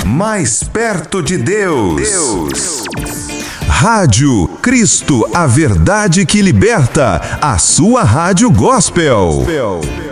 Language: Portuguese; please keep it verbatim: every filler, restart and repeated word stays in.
Mais perto de Deus. Deus. Rádio Cristo, a verdade que liberta. A sua rádio gospel.